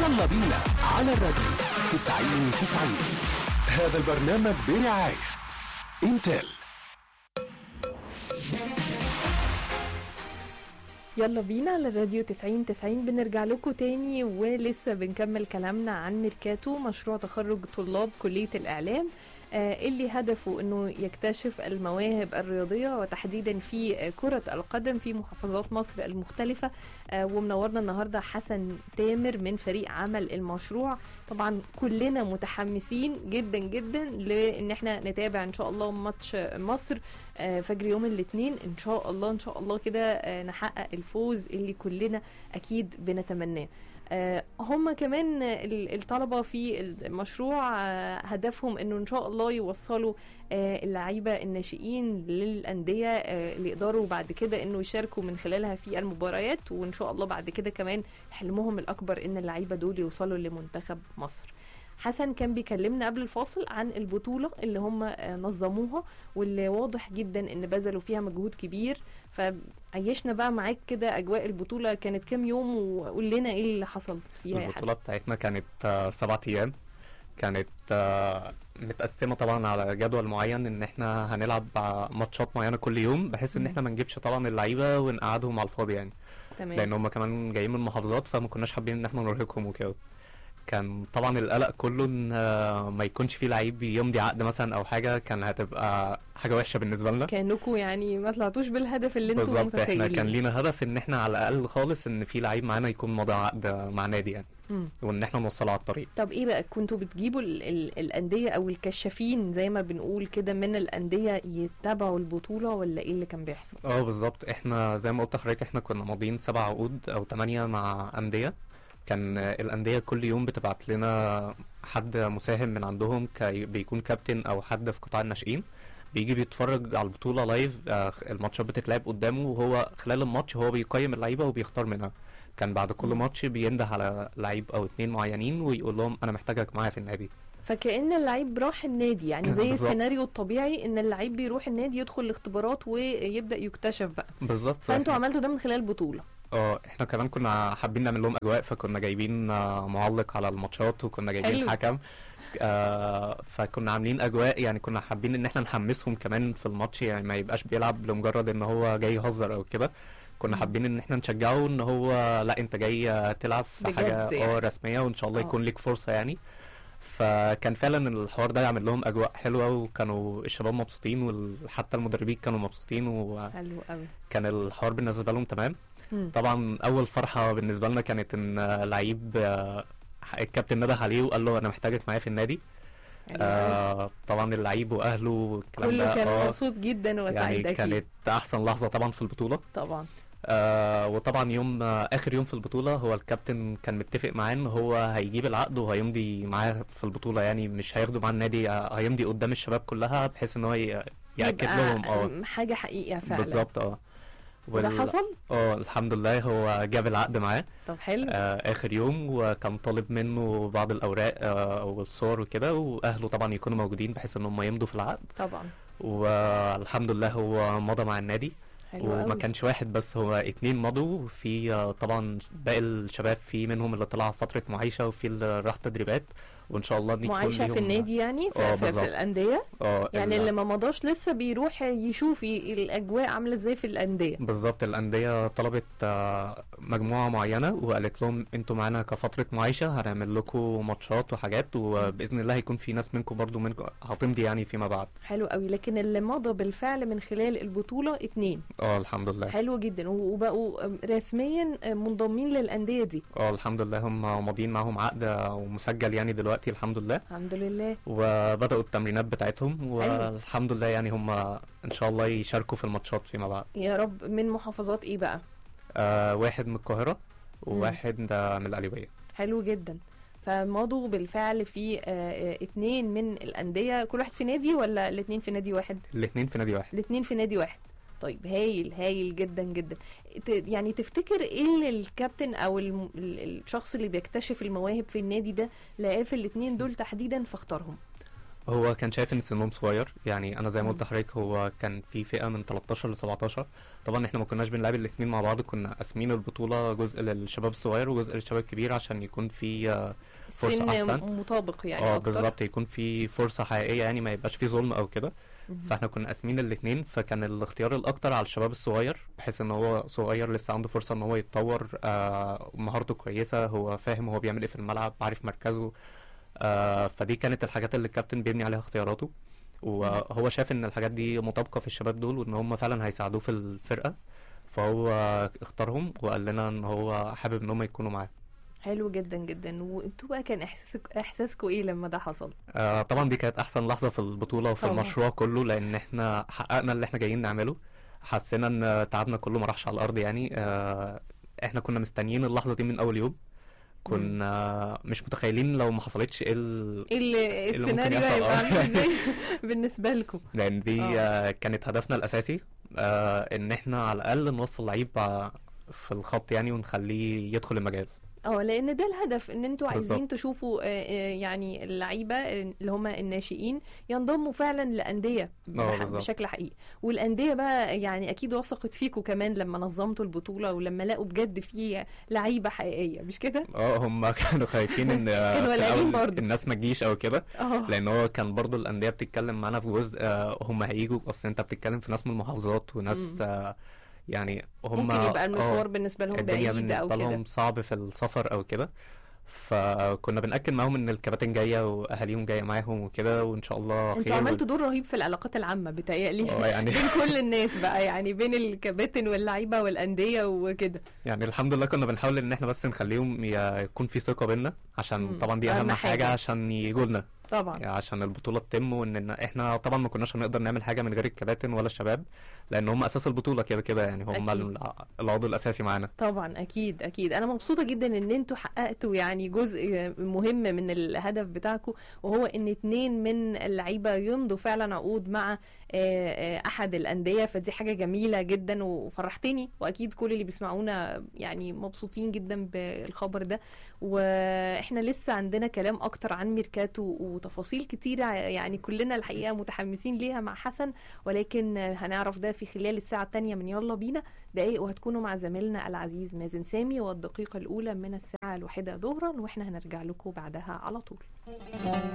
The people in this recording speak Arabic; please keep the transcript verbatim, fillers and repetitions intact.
يلا بينا على الراديو تسعين تسعين. هذا البرنامج برعاية انتل. يلا بينا على الراديو تسعين تسعين. بنرجع لكم تاني ولسه بنكمل كلامنا عن ميركاتو، مشروع تخرج طلاب كلية الإعلام آه اللي هدفه انه يكتشف المواهب الرياضية وتحديدا في كرة القدم في محافظات مصر المختلفة. آه ومنورنا النهاردة حسن تامر من فريق عمل المشروع. طبعا كلنا متحمسين جدا جدا لان احنا نتابع ان شاء الله ماتش مصر آه فجر يوم الاثنين ان شاء الله ان شاء الله كده آه نحقق الفوز اللي كلنا اكيد بنتمناه. آه هم كمان الطلبة في المشروع آه هدفهم انه ان شاء الله يوصلوا آه اللعيبة الناشئين للأندية آه اللي يقدروا بعد كده انه يشاركوا من خلالها في المباريات، وان شاء الله بعد كده كمان حلمهم الاكبر ان اللعيبة دول يوصلوا لمنتخب مصر. حسن كان بيكلمنا قبل الفاصل عن البطولة اللي هم آه نظموها واللي واضح جدا ان بذلوا فيها مجهود كبير. فعيشنا بقى معاك كده اجواء البطولة، كانت كام يوم وقول لنا ايه اللي حصل فيها يا حسن. البطولة بتاعتنا كانت آه سبعة ايام، كانت آه متقسمة طبعا على جدول معين ان احنا هنلعب ماتشات معينة كل يوم بحيث ان احنا ما نجيبش طبعا اللعيبة ونقعدهم على الفاضي يعني. تمام. لان هم كمان جايين من محافظات فما كناش حابين ان احنا نرهقهم وكده. كان طبعا القلق كله ان ما يكونش فيه لعيب يمضي عقد مثلا او حاجه، كان هتبقى حاجه وحشه بالنسبه لنا. كانكم يعني ما طلعتوش بالهدف اللي انتم متخيلين. بالظبط، احنا كان لينا هدف ان احنا على الاقل خالص ان في لعيب معانا يكون ماضي عقد مع نادي يعني، مم. وان احنا نوصله على الطريق. طب ايه بقى كنتوا بتجيبوا ال ال الانديه او الكشافين زي ما بنقول كده من الانديه يتابعوا البطوله ولا ايه اللي كان بيحصل؟ اه بالظبط، احنا زي ما قلت لحضرتك احنا كنا ماضيين سبع عقود او ثمانيه مع انديه. كان الأندية كل يوم بتبعت لنا حد مساهم من عندهم بيكون كابتن أو حد في قطاع الناشئين بيجي بيتفرج على البطولة لايف. الماتشات بتتلعب قدامه وهو خلال الماتش هو بيقيم اللعيبة وبيختار منها. كان بعد كل ماتش بينده على لعيب أو اتنين معينين ويقول لهم أنا محتاجك معايا في النادي. فكأن اللعيب راح النادي يعني زي السيناريو الطبيعي ان اللعيب بيروح النادي يدخل الاختبارات ويبدأ يكتشف بقى. بالظبط. فانتوا عملتوا ده من خلال البطولة. اه احنا كمان كنا حابين نعمل لهم اجواء، فكنا جايبين معلق على الماتشات وكنا جايبين حلو. حكم آه فكنا عاملين اجواء يعني، كنا حابين ان احنا نحمسهم كمان في الماتش يعني ما يبقاش بيلعب لمجرد ان هو جاي يهزر او كده. كنا حابين ان احنا نشجعه ان هو لا انت جاي تلعب في حاجه اه يعني. رسميه وان شاء الله أوه. يكون لك فرصه يعني. فكان فعلا الحوار ده يعمل لهم اجواء حلوه وكانوا الشباب مبسوطين وحتى المدربين كانوا مبسوطين حلو قوي. كان الحوار بالنسبه لهم تمام. مم. طبعا اول فرحه بالنسبه لنا كانت ان لعيب الكابتن نده عليه وقال له انا محتاجك معايا في النادي. آه طبعا اللعيب واهله والكلام ده كله كان آه مبسوط جدا وسعيد يعني أكيد. كانت احسن لحظه طبعا في البطوله طبعا. آه وطبعا يوم آه اخر يوم في البطوله هو الكابتن كان متفق معاه ان هو هيجيب العقد وهيمضي معاه في البطوله يعني مش هياخده مع النادي، آه هيمضي قدام الشباب كلها بحيث ان هو ياكد لهم اه حاجه حقيقه فعلا. بالظبط اه وده وال... حصل؟ اه الحمد لله هو جاب العقد معاه. طب حلو. آه اخر يوم وكان طالب منه بعض الاوراق آه والصور وكده واهله طبعا يكونوا موجودين بحيث ان هم يمضوا في العقد طبعا. والحمد لله هو مضى مع النادي. وما أوي. كانش واحد بس، هو اتنين مضوا في آه طبعا باقي الشباب في منهم اللي طلع فتره معايشه وفي اللي راح تدريبات وان شاء الله نكون معايشه في النادي يعني في, في, في الانديه اه يعني اللي ما مضاش لسه بيروح يشوف الاجواء عامله ازاي في الانديه. بالظبط. الانديه طلبت مجموعه معينه وقالت لهم انتوا معانا كفتره معايشه هنعمل لكم ماتشات وحاجات وباذن الله هيكون في ناس منكم برضو منكم هتمضي يعني فيما بعد. حلو قوي. لكن اللي مضى بالفعل من خلال البطوله اتنين. اه الحمد لله. حلو جدا وبقوا رسميا منضمين للانديه دي. اه الحمد لله هم ماضيين معاهم عقد ومسجل يعني دلوقتي الحمد لله. الحمد لله. وبدأوا التمرينات بتاعتهم والحمد لله يعني هم ان شاء الله يشاركوا في الماتشات فيما بعد يا رب. من محافظات ايه بقى؟ آه واحد من القاهرة وواحد من القليوبية. حلو جدا. فمضوا بالفعل في آه اتنين من الأندية، كل واحد في نادي ولا الاتنين في نادي واحد؟ الاتنين في نادي واحد. الاتنين في نادي واحد. طيب هايل هايل جدا جدا. يعني تفتكر ايه اللي الكابتن او الشخص اللي بيكتشف المواهب في النادي ده لقاه في الاتنين دول تحديدا فاختارهم؟ هو كان شايف ان سنهم صغير، يعني انا زي ما قلت لحضرتك هو كان في فئه من تلتاشر ل سبعتاشر. طبعا احنا ما كناش بنلعب الاثنين مع بعض، كنا قاسمين البطوله جزء للشباب الصغير وجزء للشباب الكبير عشان يكون في آه، فرصه سن احسن. مطابق يعني اه اكتر. بالظبط، يكون في فرصه حقيقيه، يعني ما يبقاش في ظلم او كده. مهم. فاحنا كنا قاسمين الاثنين، فكان الاختيار الاكتر على الشباب الصغير، بحيث ان هو صغير لسه عنده فرصه ان هو يتطور، آه مهارته كويسه، هو فاهم هو بيعمل ايه في الملعب، عارف مركزه. آه فدي كانت الحاجات اللي الكابتن بيبني عليها اختياراته، وهو شاف ان الحاجات دي مطابقه في الشباب دول وان هم فعلا هيساعدوه في الفرقه، فهو اختارهم وقال لنا ان هو حابب ان هم يكونوا معاه. حلو جدا جدا. وانتوا بقى كان احساسك احساسكم ايه لما ده حصل؟ آه طبعا دي كانت احسن لحظه في البطوله وفي طبعا. المشروع كله، لان احنا حققنا اللي احنا جايين نعمله. حسينا ان تعبنا كله ما راحش على الارض، يعني آه احنا كنا مستنيين اللحظه دي من اول يوم، كنا مش متخيلين لو ما حصلتش ايه ال- ايه اللي اللي ممكن السيناريو يحصل. هيبقى آه. عامل ازاي بالنسبه لكم؟ لان دي آه. آه كانت هدفنا الاساسي، آه ان احنا على الاقل نوصل لعيب آه، في الخط يعني ونخليه يدخل المجال. اه، لان ده الهدف، ان انتوا عايزين بالظبط. تشوفوا آه، آه، يعني اللعيبه اللي هم الناشئين ينضموا فعلا لانديه بح- بالظبط. بشكل حقيقي. والانديه بقى يعني اكيد وثقت فيكم كمان لما نظمتوا البطوله ولما لقوا بجد في لعيبه حقيقيه، مش كده؟ اه هم كانوا خايفين ان آه، كانوا في قلقانين الأول برضو. الناس ما تجيش او كده، اه، لان هو كان برضو الانديه بتتكلم معانا في جزء آه، هم هيجوا، اصل انت بتتكلم في ناس من المحافظات وناس مم. آه، يعني هم ممكن يبقى آه، المشوار بالنسبه لهم الدنيا بعيد او بالنسبه كده. لهم صعب في السفر او كده، فكنا بنأكد معاهم ان الكباتن جايه واهاليهم جايه معاهم وكده، وان شاء الله خير. انتوا عملتوا دور رهيب في العلاقات العامه بتهيألي اه يعني بين كل الناس بقى، يعني بين الكباتن واللعيبه والانديه وكده. يعني الحمد لله كنا بنحاول ان احنا بس نخليهم ي- يكون في ثقه بينا، عشان مم. طبعا دي أهم اهم حاجة. حاجه عشان يجوا لنا، طبعا. يعني عشان البطوله تتم، وان احنا طبعا ما كناش هنقدر نعمل حاجه من غير الكباتن ولا الشباب، لان هم اساس البطوله كده كده، يعني هم أكيد. الع- العضو الاساسي معانا. طبعا اكيد اكيد. انا مبسوطه جدا ان انتوا حققتوا يعني جزء مهم من الهدف بتاعكم، وهو ان اتنين من اللعيبه يمضوا فعلا عقود مع آه، آه، احد الانديه، فدي حاجه جميله جدا وفرحتني، واكيد كل اللي بيسمعونا يعني مبسوطين جدا بالخبر ده. واحنا لسه عندنا كلام اكتر عن ميركاتو وتفاصيل كتيره يعني كلنا الحقيقه متحمسين ليها مع حسن، ولكن هنعرف ده في خلال الساعه الثانيه من يلا بينا دقايق، وهتكونوا مع زميلنا العزيز مازن سامي، والدقيقه الاولى من الساعه الواحده ظهرا، واحنا هنرجع لكم بعدها على طول.